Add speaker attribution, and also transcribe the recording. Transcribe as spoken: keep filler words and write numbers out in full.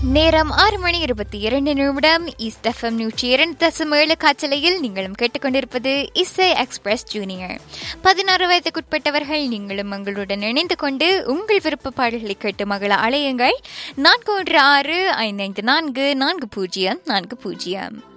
Speaker 1: நேரம் ஆறு மணி இருபத்தி இரண்டு நிமிடம். ஈஸ்ட் எஃப்எம் நூற்றி இரண்டு தசம் ஏழு காற்றலையில் நீங்களும் கேட்டுக்கொண்டிருப்பது இசை எக்ஸ்பிரஸ் ஜூனியர். பதினாறு வயதுக்குட்பட்டவர்கள் நீங்களும் எங்களுடன் இணைந்து கொண்டு உங்கள் விருப்ப பாடல்களை கேட்டு மகள அலையுங்கள். நான்கு ஒன்று ஆறு ஐந்து ஐந்து நான்கு நான்கு பூஜ்ஜியம் நான்கு பூஜ்ஜியம்.